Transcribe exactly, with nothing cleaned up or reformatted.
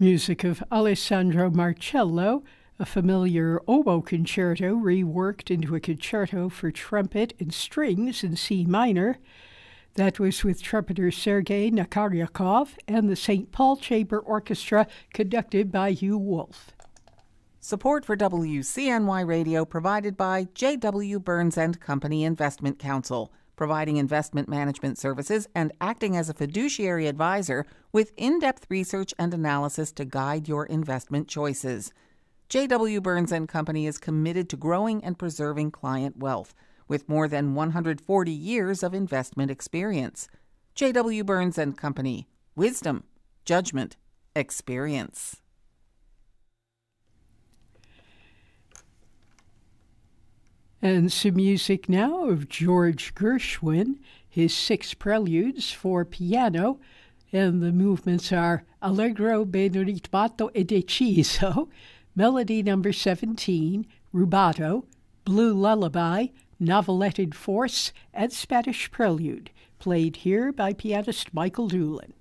Music of Alessandro Marcello, a familiar oboe concerto reworked into a concerto for trumpet and strings in C minor. That was with trumpeter Sergei Nakaryakov and the Saint Paul Chamber Orchestra, conducted by Hugh Wolf. Support for W C N Y Radio provided by J W. Burns and Company Investment Counsel, providing investment management services and acting as a fiduciary advisor with in-depth research and analysis to guide your investment choices. J W. Burns and Company is committed to growing and preserving client wealth with more than one hundred forty years of investment experience. J W. Burns and Company. Wisdom, judgment, experience. And some music now of George Gershwin, his six preludes for piano, and the movements are Allegro ben ritmato e deciso, Melody number seventeen, Rubato, Blue Lullaby, Noveletted Force, and Spanish Prelude, played here by pianist Michael Doolin.